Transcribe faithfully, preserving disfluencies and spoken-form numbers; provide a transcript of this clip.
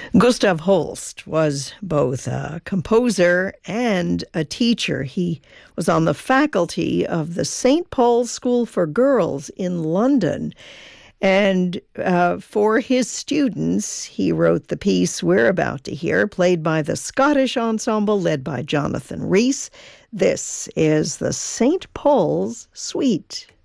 Gustav Holst was both a composer and a teacher. He was on the faculty of the Saint Paul's School for Girls in London. And uh, for his students, he wrote the piece we're about to hear, played by the Scottish Ensemble led by Jonathan Rhys. This is the Saint Paul's Suite.